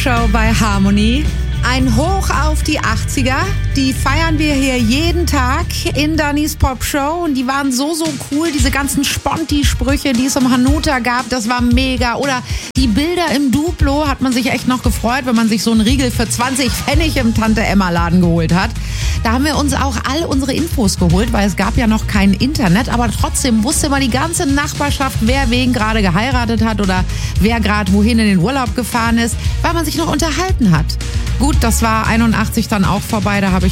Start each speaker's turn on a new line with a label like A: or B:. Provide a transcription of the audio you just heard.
A: Show bei Harmony. Ein Hoch auf die 80er, die feiern wir hier jeden Tag in Dannys Pop Show und die waren so cool, diese ganzen Sponti-Sprüche, die es um Hanuta gab, das war mega. Oder die Bilder im Duplo, hat man sich echt noch gefreut, wenn man sich so einen Riegel für 20 Pfennig im Tante-Emma-Laden geholt hat. Da haben wir uns auch all unsere Infos geholt, weil es gab ja noch kein Internet, aber trotzdem wusste mal die ganze Nachbarschaft, wer wen gerade geheiratet hat oder wer gerade wohin in den Urlaub gefahren ist, weil man sich noch unterhalten hat. Gut, das war 81 dann auch vorbei, da habe ich